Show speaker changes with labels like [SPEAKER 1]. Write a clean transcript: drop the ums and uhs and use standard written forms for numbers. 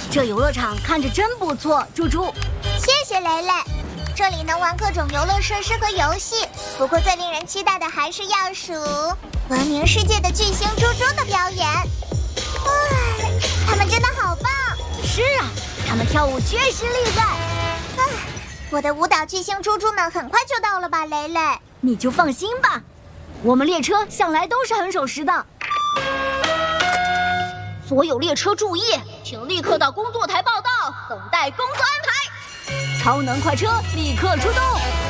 [SPEAKER 1] 这游乐场看着真不错，猪猪。
[SPEAKER 2] 谢谢蕾蕾。这里能玩各种游乐设施和游戏，不过最令人期待的还是要数闻名世界的巨星猪猪的表演。哇，他们真的好棒！
[SPEAKER 1] 是啊，他们跳舞确实厉害。
[SPEAKER 2] 我的舞蹈巨星猪猪们很快就到了吧，蕾蕾？
[SPEAKER 1] 你就放心吧，我们列车向来都是很守时的。
[SPEAKER 3] 所有列车注意，请立刻到工作台报到，等待工作安排。
[SPEAKER 1] 超能快车立刻出动。